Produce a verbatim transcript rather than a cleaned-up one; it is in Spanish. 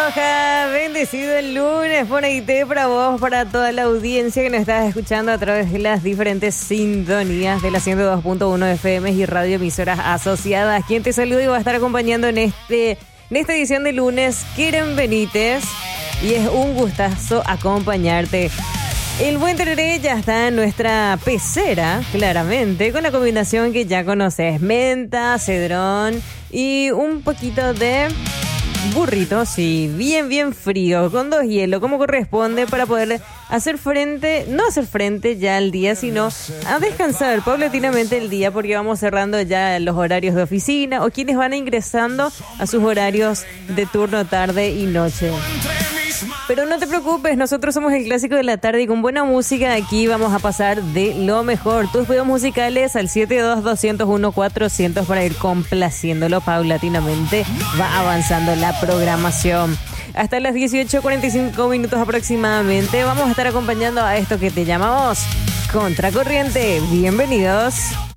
Roja, bendecido el lunes, por ahí te para vos, para toda la audiencia que nos estás escuchando a través de las diferentes sintonías de la ciento dos punto uno F M y radio emisoras asociadas. Quien te saluda y va a estar acompañando en este en esta edición de lunes, Keren Benítez, y es un gustazo acompañarte. El buen tereré ya está en nuestra pecera, claramente, con la combinación que ya conoces: menta, cedrón y un poquito de burrito, sí, bien, bien frío, con dos hielos, como corresponde, para poder hacer frente, no hacer frente ya al día, sino a descansar paulatinamente el día, porque vamos cerrando ya los horarios de oficina o quienes van ingresando a sus horarios de turno, tarde y noche. Pero no te preocupes, nosotros somos el clásico de la tarde y con buena música aquí vamos a pasar de lo mejor. Tus pedidos musicales al siete dos dos cero uno cuatrocientos para ir complaciéndolo paulatinamente. Va avanzando la programación. Hasta las dieciocho cuarenta y cinco minutos aproximadamente vamos a estar acompañando a esto que te llamamos Contracorriente. Bienvenidos.